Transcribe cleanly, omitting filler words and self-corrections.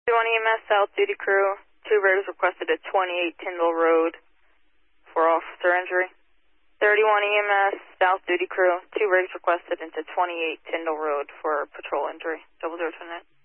31 EMS South Duty Crew, 2 rigs requested at 28 Tyndall Road for officer injury. 31 EMS South Duty Crew, 2 rigs requested into 28 Tyndall Road for patrol injury. 0029.